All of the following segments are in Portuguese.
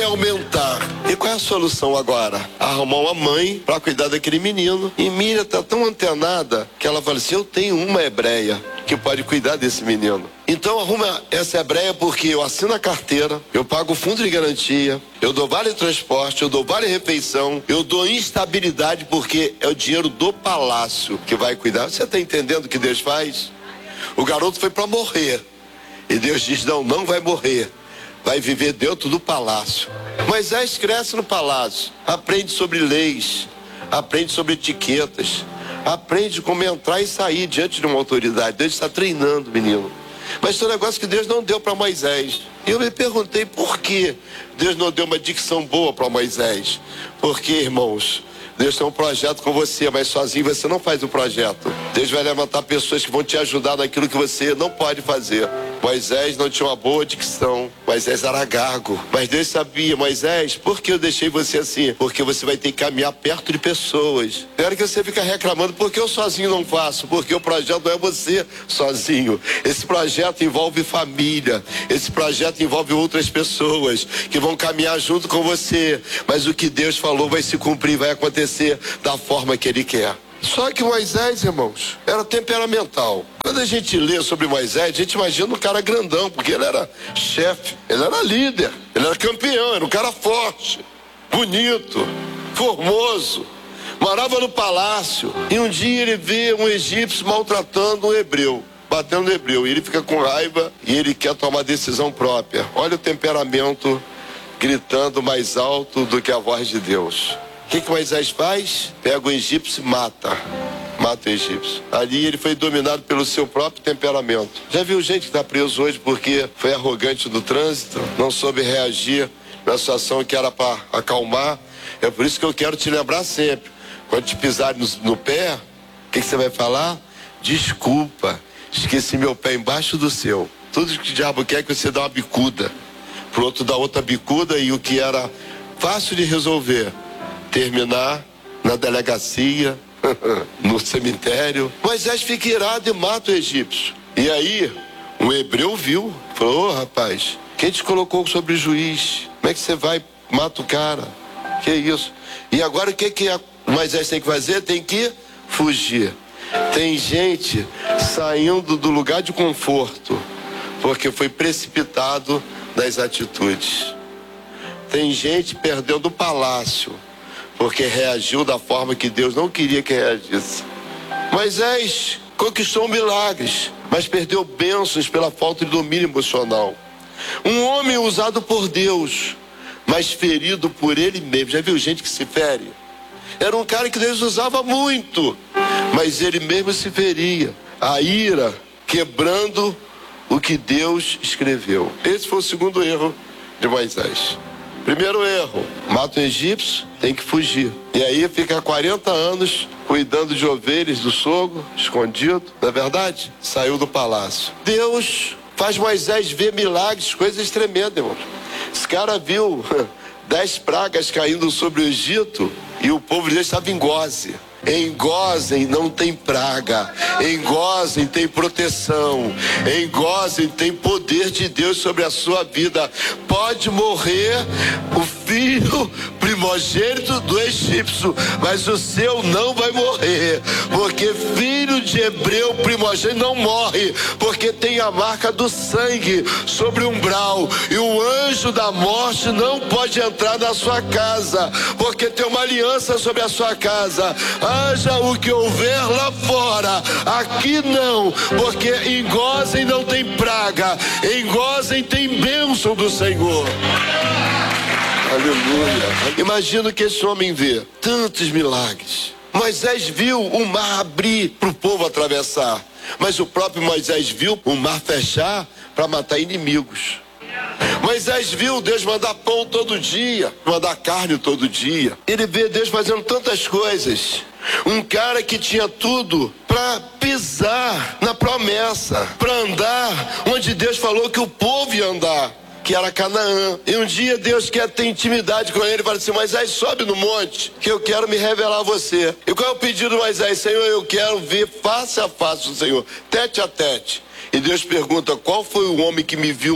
vai aumentar. E qual é a solução agora? Arrumar uma mãe para cuidar daquele menino. E Miriam tá tão antenada que ela fala assim: eu tenho uma hebreia que pode cuidar desse menino. Então arruma essa hebreia, porque eu assino a carteira, eu pago o fundo de garantia, eu dou vale transporte, eu dou vale refeição, eu dou instabilidade, porque é o dinheiro do palácio que vai cuidar. Você está entendendo o que Deus faz? O garoto foi para morrer e Deus diz: não, não vai morrer, vai viver dentro do palácio. Moisés cresce no palácio, aprende sobre leis, aprende sobre etiquetas, aprende como entrar e sair diante de uma autoridade. Deus está treinando o menino. Mas tem um negócio que Deus não deu para Moisés. E eu me perguntei por que Deus não deu uma dicção boa para Moisés. Porque, irmãos, Deus tem um projeto com você, mas sozinho você não faz o projeto. Deus vai levantar pessoas que vão te ajudar naquilo que você não pode fazer. Moisés não tinha uma boa dicção. Moisés era gago. Mas Deus sabia: Moisés, por que eu deixei você assim? Porque você vai ter que caminhar perto de pessoas. Quero que você fica reclamando: porque eu sozinho não faço? Porque o projeto não é você sozinho. Esse projeto envolve família. Esse projeto envolve outras pessoas que vão caminhar junto com você. Mas o que Deus falou vai se cumprir, vai acontecer da forma que Ele quer. Só que Moisés, irmãos, era temperamental. Quando a gente lê sobre Moisés, a gente imagina um cara grandão, porque ele era chefe, ele era líder, ele era campeão, era um cara forte, bonito, formoso, morava no palácio. E um dia ele vê um egípcio maltratando um hebreu, batendo no hebreu, e ele fica com raiva e ele quer tomar decisão própria. Olha o temperamento gritando mais alto do que a voz de Deus. O que Moisés faz? Pega o egípcio e mata o egípcio. Ali ele foi dominado pelo seu próprio temperamento. Já viu gente que está preso hoje porque foi arrogante no trânsito, não soube reagir na situação que era para acalmar? É por isso que eu quero te lembrar sempre: quando te pisarem no pé, o que você vai falar? Desculpa, esqueci meu pé embaixo do seu. Tudo que o diabo quer é que você dá uma bicuda, pro outro dá outra bicuda, e o que era fácil de resolver terminar na delegacia, no cemitério. Moisés fica irado e mata o egípcio. E aí, um hebreu viu, falou: ô rapaz, quem te colocou sobre juiz? Como é que você vai, mata o cara? Que isso? E agora o que Moisés tem que fazer? Tem que fugir. Tem gente saindo do lugar de conforto, porque foi precipitado nas atitudes. Tem gente perdendo o palácio, porque reagiu da forma que Deus não queria que reagisse. Moisés conquistou milagres, mas perdeu bênçãos pela falta de domínio emocional. Um homem usado por Deus, mas ferido por ele mesmo. Já viu gente que se fere? Era um cara que Deus usava muito, mas ele mesmo se feria. A ira quebrando o que Deus escreveu. Esse foi o segundo erro de Moisés. Primeiro erro: mata o egípcio, tem que fugir. E aí fica 40 anos cuidando de ovelhas do sogro, escondido. Na verdade, saiu do palácio. Deus faz Moisés ver milagres, coisas tremendas, irmão. Esse cara viu 10 pragas caindo sobre o Egito e o povo de Deus estava em Gósen. Em Gósen não tem praga, em Gósen tem proteção, em Gósen tem poder de Deus sobre a sua vida. Pode morrer o filho primogênito do egípcio, mas o seu não vai morrer, porque filho de hebreu primogênito não morre, porque tem a marca do sangue sobre o umbral, e o anjo da morte não pode entrar na sua casa, porque tem uma aliança sobre a sua casa. Haja o que houver lá fora, aqui não, porque em Gósen não tem praga, em Gósen tem bênção do Senhor. Aleluia. Imagina que esse homem vê tantos milagres. Moisés viu o mar abrir para o povo atravessar, mas o próprio Moisés viu o mar fechar para matar inimigos. Moisés viu Deus mandar pão todo dia, mandar carne todo dia. Ele vê Deus fazendo tantas coisas. Um cara que tinha tudo para pisar na promessa, para andar onde Deus falou que o povo ia andar, que era Canaã. E um dia Deus quer ter intimidade com ele, fala assim: Moisés, sobe no monte, que eu quero me revelar a você. E qual é o pedido de Moisés? Senhor, eu quero ver face a face o Senhor, tete a tete. E Deus pergunta: qual foi o homem que me viu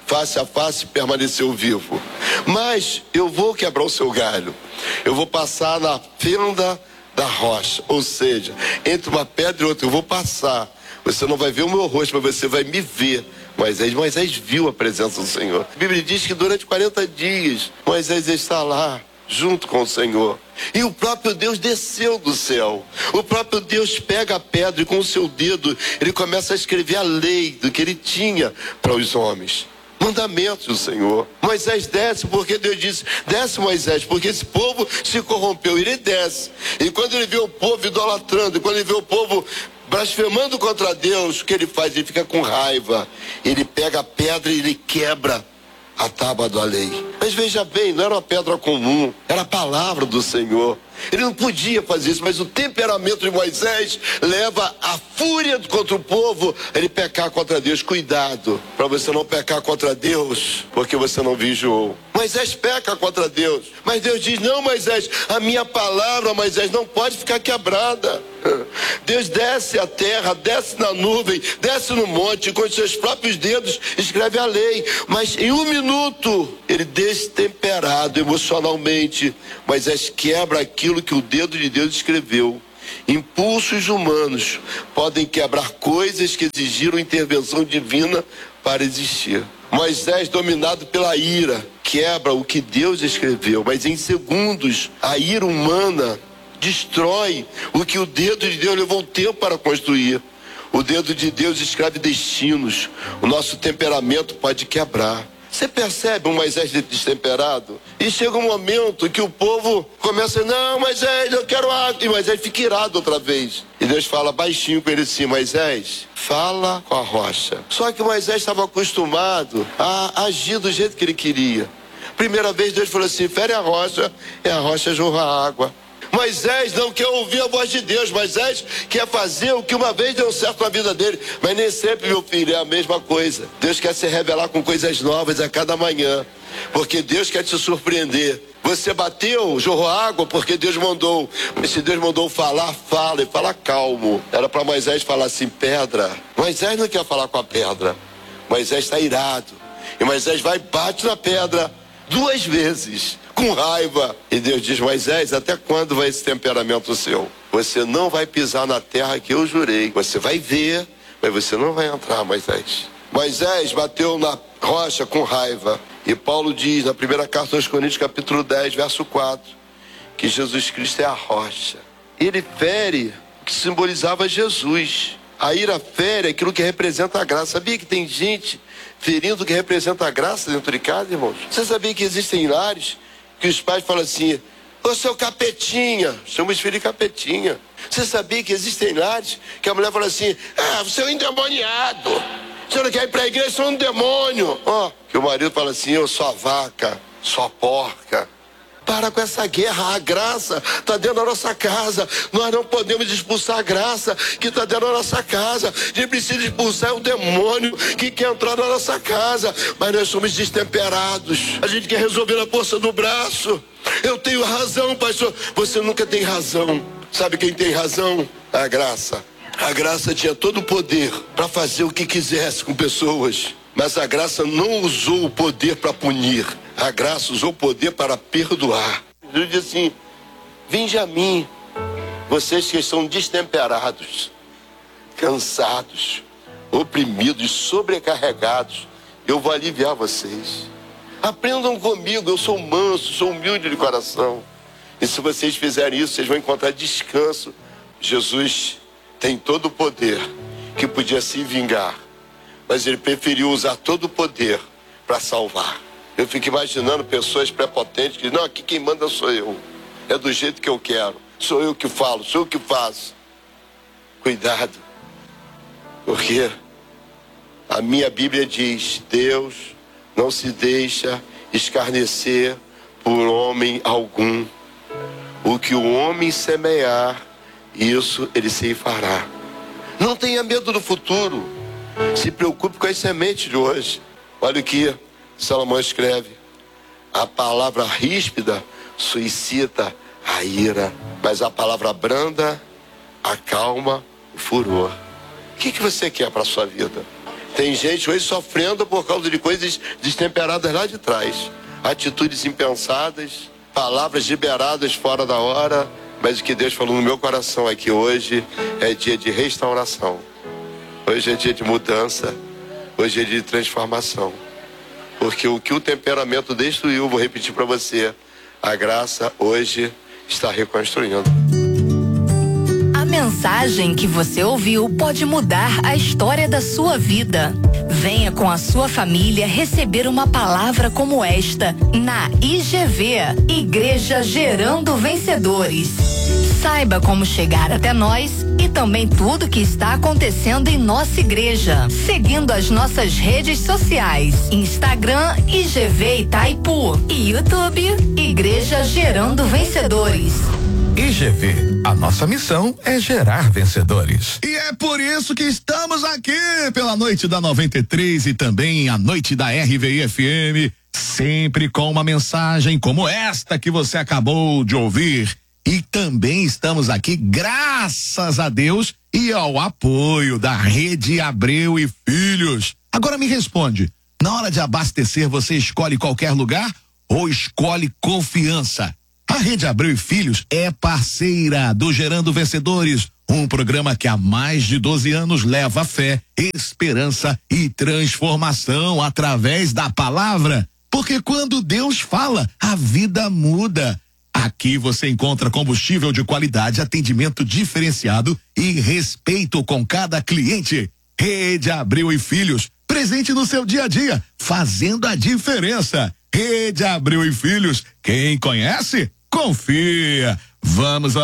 face a face, permaneceu vivo. Mas eu vou quebrar o seu galho. Eu vou passar na fenda da rocha, ou seja, entre uma pedra e outra, eu vou passar. Você não vai ver o meu rosto, mas você vai me ver. Moisés viu a presença do Senhor. A Bíblia diz que durante 40 dias, Moisés está lá, junto com o Senhor. E o próprio Deus desceu do céu. O próprio Deus pega a pedra e com o seu dedo, ele começa a escrever a lei do que ele tinha para os homens. Mandamentos do Senhor. Moisés desce porque Deus disse: desce, Moisés, porque esse povo se corrompeu. Ele desce. E quando ele vê o povo idolatrando, e quando ele vê o povo blasfemando contra Deus, o que ele faz? Ele fica com raiva. Ele pega a pedra e ele quebra a tábua da lei. Mas veja bem, não era uma pedra comum, era a palavra do Senhor. Ele não podia fazer isso, mas o temperamento de Moisés leva a fúria contra o povo a ele pecar contra Deus. Cuidado para você não pecar contra Deus, porque você não vigiou. Moisés peca contra Deus, mas Deus diz: não, Moisés, a minha palavra, Moisés, não pode ficar quebrada. Deus desce à terra, desce na nuvem, desce no monte, com os seus próprios dedos escreve a lei, mas em um minuto, ele destemperado emocionalmente, Moisés quebra aquilo que o dedo de Deus escreveu. Impulsos humanos podem quebrar coisas que exigiram intervenção divina para existir. Moisés, dominado pela ira, quebra o que Deus escreveu, mas em segundos a ira humana destrói o que o dedo de Deus levou tempo para construir. O dedo de Deus escreve destinos. O nosso temperamento pode quebrar. Você percebe um Moisés destemperado? E chega um momento que o povo começa: não, Moisés, eu quero água. E Moisés fica irado outra vez. E Deus fala baixinho com ele assim: Moisés, fala com a rocha. Só que Moisés estava acostumado a agir do jeito que ele queria. Primeira vez Deus falou assim: fere a rocha, e a rocha jorra água. Moisés não quer ouvir a voz de Deus. Moisés quer fazer o que uma vez deu certo na vida dele. Mas nem sempre, meu filho, é a mesma coisa. Deus quer se revelar com coisas novas a cada manhã, porque Deus quer te surpreender. Você bateu, jorrou água porque Deus mandou. Mas se Deus mandou falar, fala, e fala calmo. Era para Moisés falar assim: pedra. Moisés não quer falar com a pedra. Moisés está irado. E Moisés vai e bate na pedra 2 vezes, com raiva. E Deus diz: Moisés, até quando vai esse temperamento seu? Você não vai pisar na terra que eu jurei. Você vai ver, mas você não vai entrar, Moisés. Moisés bateu na rocha com raiva. E Paulo diz na primeira carta aos Coríntios, capítulo 10, verso 4, que Jesus Cristo é a rocha. Ele fere o que simbolizava Jesus. A ira fere aquilo que representa a graça. Sabia que tem gente ferindo o que representa a graça dentro de casa, irmãos? Você sabia que existem lares que os pais falam assim: ô seu capetinha, chama os filhos de capetinha. Você sabia que existem lares que a mulher fala assim: ah, você é um endemoniado, você não quer ir para a igreja, você é um demônio. Ó, que o marido fala assim: eu sou a vaca, sou a porca. Para com essa guerra. A graça está dentro da nossa casa. Nós não podemos expulsar a graça que está dentro da nossa casa. A gente precisa expulsar o demônio que quer entrar na nossa casa. Mas nós somos destemperados. A gente quer resolver na força do braço. Eu tenho razão, pastor. Você nunca tem razão. Sabe quem tem razão? A graça. A graça tinha todo o poder para fazer o que quisesse com pessoas. Mas a graça não usou o poder para punir. A graça usou o poder para perdoar. Jesus diz assim: vinde a mim, vocês que estão destemperados, cansados, oprimidos, sobrecarregados, eu vou aliviar vocês. Aprendam comigo, eu sou manso, sou humilde de coração. E se vocês fizerem isso, vocês vão encontrar descanso. Jesus tem todo o poder que podia se vingar, mas ele preferiu usar todo o poder para salvar. Eu fico imaginando pessoas prepotentes que dizem: não, aqui quem manda sou eu. É do jeito que eu quero. Sou eu que falo, sou eu que faço. Cuidado. Porque a minha Bíblia diz: Deus não se deixa escarnecer por homem algum. O que o homem semear, isso ele se fará. Não tenha medo do futuro. Se preocupe com as sementes de hoje. Olha o que Salomão escreve: a palavra ríspida suscita a ira, mas a palavra branda acalma o furor. O que você quer para a sua vida? Tem gente hoje sofrendo por causa de coisas destemperadas lá de trás. Atitudes impensadas, palavras liberadas fora da hora. Mas o que Deus falou no meu coração é que hoje é dia de restauração. Hoje é dia de mudança. Hoje é dia de transformação. Porque o que o temperamento destruiu, vou repetir para você, a graça hoje está reconstruindo. A mensagem que você ouviu pode mudar a história da sua vida. Venha com a sua família receber uma palavra como esta na IGV, Igreja Gerando Vencedores. Saiba como chegar até nós e também tudo que está acontecendo em nossa igreja, seguindo as nossas redes sociais, Instagram IGV Itaipu e YouTube Igreja Gerando Vencedores. IGV, a nossa missão é gerar vencedores. E é por isso que estamos aqui pela noite da 93 e também a noite da RVI-FM, sempre com uma mensagem como esta que você acabou de ouvir. E também estamos aqui graças a Deus e ao apoio da Rede Abreu e Filhos. Agora me responde, na hora de abastecer você escolhe qualquer lugar ou escolhe confiança? A Rede Abreu e Filhos é parceira do Gerando Vencedores, um programa que há mais de 12 anos leva fé, esperança e transformação através da palavra. Porque quando Deus fala, a vida muda. Aqui você encontra combustível de qualidade, atendimento diferenciado e respeito com cada cliente. Rede Abreu e Filhos, presente no seu dia a dia, fazendo a diferença. Rede Abreu e Filhos, quem conhece, confia. Vamos